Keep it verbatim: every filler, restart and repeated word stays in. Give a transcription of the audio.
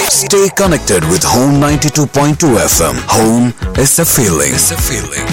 Stay connected with Home ninety-two point two F M. Home is a feeling. It's a feeling.